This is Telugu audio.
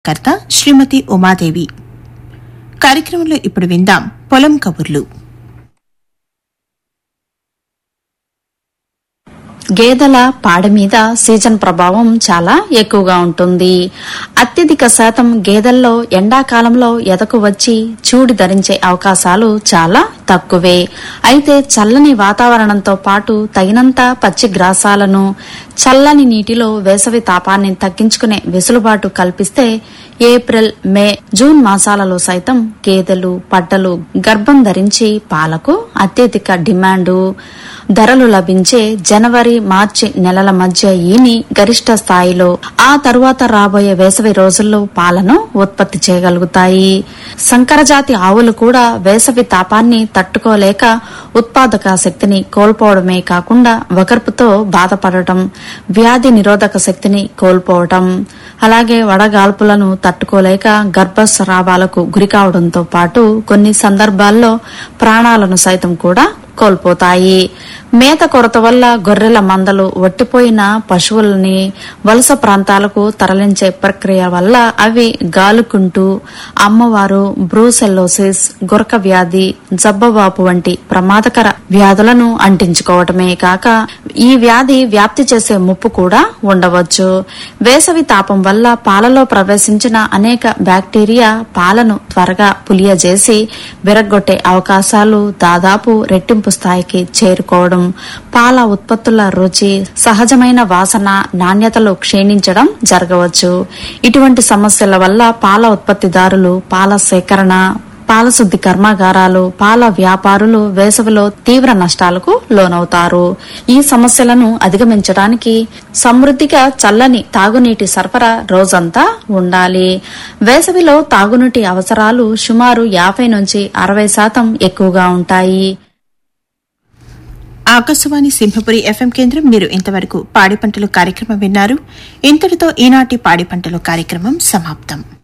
కర్త శ్రీమతి ఉమాదేవి. కార్యక్రమంలో ఇప్పుడు విందాం పొలం కబుర్లు. గేదెల పాడి మీద సీజన్ ప్రభావం చాలా ఎక్కువగా ఉంటుంది. అత్యధిక శాతం గేదెల్లో ఎండాకాలంలో ఎదకు వచ్చి చూడి ధరించే అవకాశాలు చాలా తక్కువే. అయితే చల్లని వాతావరణంతో పాటు తగినంత పచ్చి గ్రాసాలను, చల్లని నీటిలో వేసవి తాపాన్ని తగ్గించుకునే వెసులుబాటు కల్పిస్తే ఏప్రిల్, మే, జూన్ మాసాలలో సైతం గేదెలు, పడ్డలు గర్భం ధరించి పాలకు అత్యధిక డిమాండు, ధరలు లభించే జనవరి, మార్చి నెలల మధ్య ఈని గరిష్ట స్థాయిలో, ఆ తరువాత రాబోయే వేసవి రోజుల్లో పాలను ఉత్పత్తి చేయగలుగుతాయి. సంకరజాతి ఆవులు కూడా వేసవి తాపాన్ని తట్టుకోలేక ఉత్పాదక శక్తిని కోల్పోవడమే కాకుండా వగర్పుతో బాధపడటం, వ్యాధి నిరోధక శక్తిని కోల్పోవటం, అలాగే వడగాల్పులను తట్టుకోలేక గర్భస్రావాలకు గురికావడంతో పాటు కొన్ని సందర్భాల్లో ప్రాణాలను సైతం కూడా కోల్పోతాయి. మేత కొరత వల్ల గొర్రెల మందలు ఒట్టిపోయిన పశువులని వలస ప్రాంతాలకు తరలించే ప్రక్రియ వల్ల అవి గాలుకుంటూ అమ్మవారు బ్రూసెల్లోసిస్, గురక వ్యాధి, జబ్బవాపు వంటి ప్రమాదకర వ్యాధులను అంటించుకోవటమే కాక ఈ వ్యాధి వ్యాప్తి చేసే ముప్పు కూడా ఉండవచ్చు. వేసవి తాపం వల్ల పాలలో ప్రవేశించిన అనేక బ్యాక్టీరియా పాలను త్వరగా పులియజేసి విరగ్గొట్టే అవకాశాలు దాదాపు రెట్టింపు స్థాయికి చేరుకోవడం, పాల ఉత్పత్తుల రుచి, సహజమైన వాసన, నాణ్యతలు క్షీణించడం జరగవచ్చు. ఇటువంటి సమస్యల వల్ల పాల ఉత్పత్తిదారులు, పాల సేకరణ, పాల శుద్ధి కర్మాగారాలు, పాల వ్యాపారులు వేసవిలో తీవ్ర నష్టాలకు లోనవుతారు. ఈ సమస్యలను అధిగమించడానికి సమృద్ధిగా చల్లని తాగునీటి సరఫరా రోజంతా ఉండాలి. వేసవిలో తాగునీటి అవసరాలు సుమారు 50 నుంచి 60% ఎక్కువగా ఉంటాయి. ఆకాశవాణి సింహపురి ఎఫ్ఎం కేంద్రం. మీరు ఇంతవరకు పాడి పంటలు కార్యక్రమం విన్నారు. ఇంతటితో ఈనాటి పాడి పంటలు కార్యక్రమం సమాప్తం.